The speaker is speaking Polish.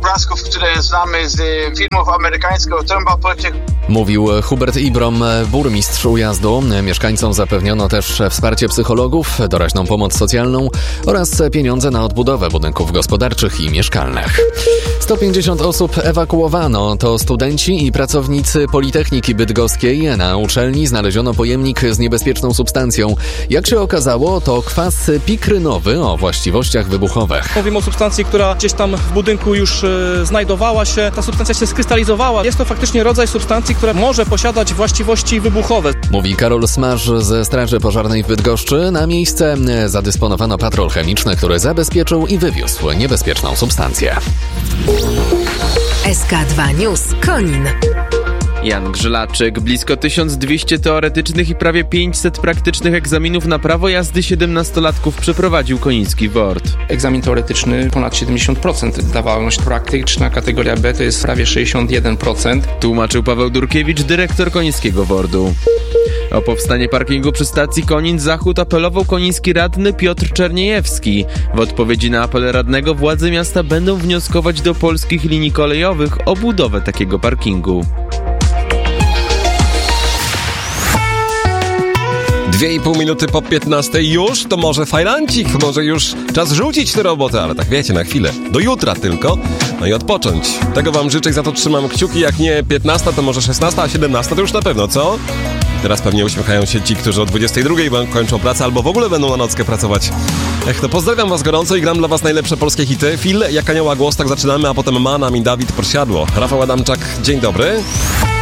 obrazków, które znamy z filmów amerykańskiego Trumba Pociech. Mówił Hubert Ibrom, burmistrz Ujazdu. Mieszkańcom zapewniono też wsparcie psychologów, doraźną pomoc socjalną oraz pieniądze na odbudowę budynków gospodarczych i mieszkalnych. 150 osób ewakuowano. To studenci i pracownicy Politechniki Bydgoskiej. Na uczelni znaleziono pojemnik z niebezpieczną substancją. Jak się okazało, to kwas pikrynowy o właściwościach wybuchowych. Mówimy o substancji, która gdzieś tam w budynku już znajdowała się. Ta substancja się skrystalizowała. Jest to faktycznie rodzaj substancji, która może posiadać właściwości wybuchowe. Mówi Karol Smarz ze Straży Pożarnej w Bydgoszczy. Na miejsce zadysponowano patrol chemiczny, który zabezpieczył i wywiózł niebezpieczną substancję. SK2 News Konin. Jan Grzylaczyk. Blisko 1200 teoretycznych i prawie 500 praktycznych egzaminów na prawo jazdy 17-latków przeprowadził koniński WORD. Egzamin teoretyczny ponad 70%, zdawalność praktyczna kategoria B to jest prawie 61%. Tłumaczył Paweł Durkiewicz, dyrektor konińskiego WORD-u. O powstanie parkingu przy stacji Konin-Zachód apelował koniński radny Piotr Czerniejewski. W odpowiedzi na apel radnego władze miasta będą wnioskować do Polskich Linii Kolejowych o budowę takiego parkingu. 2,5 minuty po 15 już, to może fajlancik, może już czas rzucić tę robotę, ale tak wiecie, na chwilę, do jutra tylko, no i odpocząć. Tego wam życzę i za to trzymam kciuki, jak nie 15, to może 16, a 17 to już na pewno, co? Teraz pewnie uśmiechają się ci, którzy o 22 kończą pracę albo w ogóle będą na nockę pracować. To pozdrawiam was gorąco i gram dla was najlepsze polskie hity. Phil, jak anioła głos, tak zaczynamy, a potem Manam i Dawid Podsiadło. Rafał Adamczak, dzień dobry.